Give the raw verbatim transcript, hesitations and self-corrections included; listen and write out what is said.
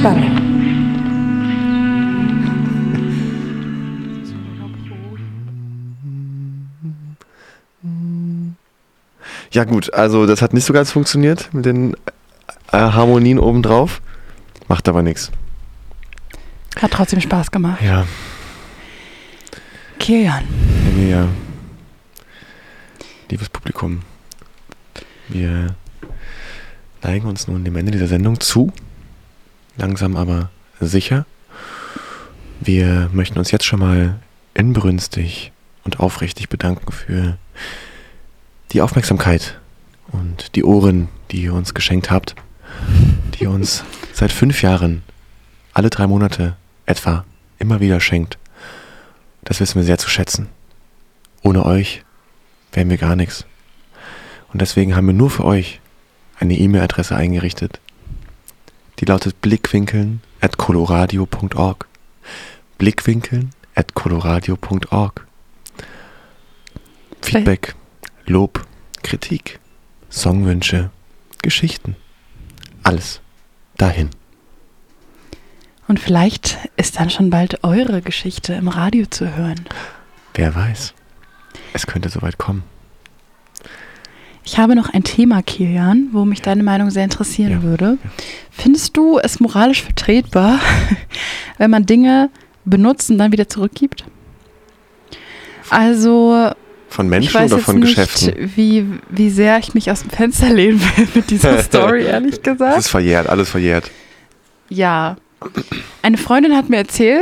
Spannung. Ja gut, also das hat nicht so ganz funktioniert mit den äh, Harmonien obendrauf. Macht aber nichts. Hat trotzdem Spaß gemacht. Ja. Kilian. Ja. Liebes Publikum, wir neigen uns nun dem Ende dieser Sendung zu. Langsam aber sicher. Wir möchten uns jetzt schon mal inbrünstig und aufrichtig bedanken für die Aufmerksamkeit und die Ohren, die ihr uns geschenkt habt, die ihr uns seit fünf Jahren, alle drei Monate etwa, immer wieder schenkt. Das wissen wir sehr zu schätzen. Ohne euch wären wir gar nichts. Und deswegen haben wir nur für euch eine E-Mail-Adresse eingerichtet. Die lautet blickwinkeln at coloradio punkt org. Blickwinkeln at coloradio punkt org. Feedback, Lob, Kritik, Songwünsche, Geschichten. Alles dahin. Und vielleicht ist dann schon bald eure Geschichte im Radio zu hören. Wer weiß. Es könnte soweit kommen. Ich habe noch ein Thema, Kilian, wo mich deine Meinung sehr interessieren Ja. würde. Findest du es moralisch vertretbar, wenn man Dinge benutzt und dann wieder zurückgibt? Also, Von ich Menschen weiß oder jetzt von nicht, Geschäften? wie, wie sehr ich mich aus dem Fenster lehnen will mit dieser Story, ehrlich Das gesagt. ist verjährt, alles verjährt. Ja. Eine Freundin hat mir erzählt,